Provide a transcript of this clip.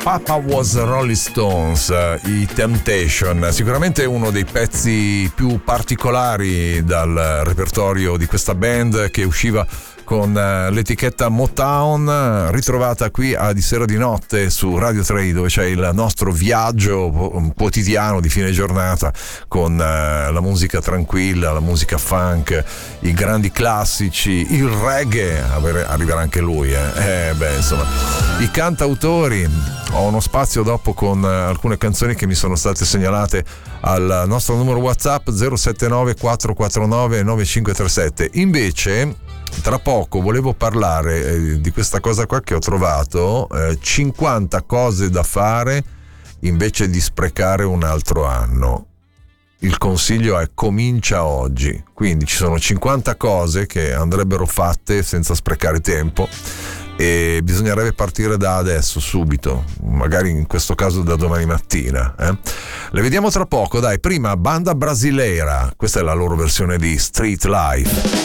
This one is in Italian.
Papa Was Rolling Stones, i Temptation, sicuramente uno dei pezzi più particolari dal repertorio di questa band, che usciva con l'etichetta Motown, ritrovata qui a Di Sera di Notte su Radio 3, dove c'è il nostro viaggio quotidiano di fine giornata con la musica tranquilla, la musica funk, i grandi classici, il reggae, arriverà anche lui, insomma, i cantautori. Ho uno spazio dopo con alcune canzoni che mi sono state segnalate al nostro numero WhatsApp 079 449 9537. Invece tra poco volevo parlare di questa cosa qua che ho trovato, 50 cose da fare invece di sprecare un altro anno. Il consiglio è: comincia oggi. Quindi ci sono 50 cose che andrebbero fatte senza sprecare tempo e bisognerebbe partire da adesso, subito, magari in questo caso da domani mattina. Le vediamo tra poco, dai. Prima, banda brasileira, questa è la loro versione di Street Life.